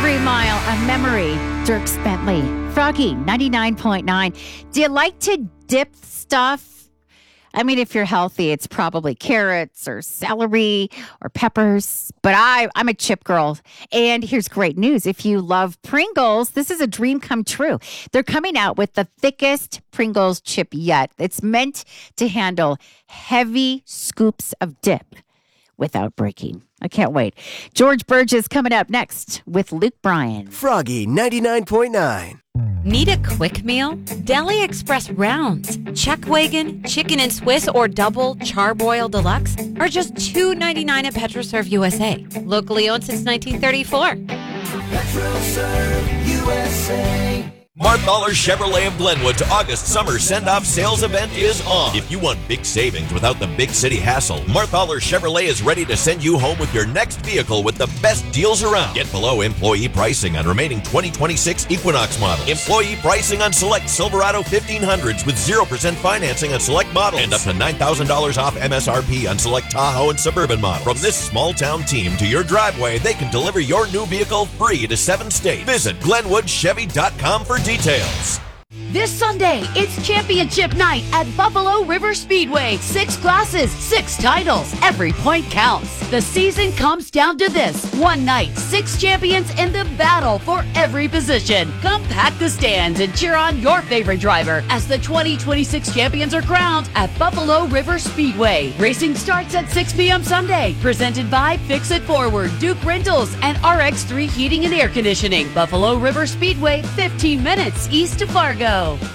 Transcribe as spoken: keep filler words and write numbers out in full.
Every Mile, a Memory, Dierks Bentley. Froggy, ninety-nine point nine. Do you like to dip stuff? I mean, if you're healthy, it's probably carrots or celery or peppers. But I, I'm a chip girl. And here's great news. If you love Pringles, this is a dream come true. They're coming out with the thickest Pringles chip yet. It's meant to handle heavy scoops of dip without breaking. I can't wait. George Burgess coming up next with Luke Bryan. Froggy ninety-nine point nine. Need a quick meal? Deli Express Rounds. Chuck Wagon, Chicken and Swiss, or Double Charbroil Deluxe are just two ninety-nine at PetroServe U S A. Locally owned since nineteen thirty-four. PetroServe U S A. Marthaler Chevrolet of Glenwood's August summer send-off sales event is on. If you want big savings without the big city hassle, Marthaler Chevrolet is ready to send you home with your next vehicle with the best deals around. Get below employee pricing on remaining twenty twenty-six Equinox models. Employee pricing on select Silverado fifteen hundreds with zero percent financing on select models. And up to nine thousand dollars off M S R P on select Tahoe and Suburban models. From this small-town team to your driveway, they can deliver your new vehicle free to seven states. Visit Glenwood Chevy dot com for details. This Sunday, it's championship night at Buffalo River Speedway. Six classes, six titles. Every point counts. The season comes down to this. One night, six champions in the battle for every position. Come pack the stands and cheer on your favorite driver as the twenty twenty-six champions are crowned at Buffalo River Speedway. Racing starts at six p.m. Sunday. Presented by Fix It Forward, Duke Rentals, and R X three Heating and Air Conditioning. Buffalo River Speedway, fifteen minutes east of Fargo.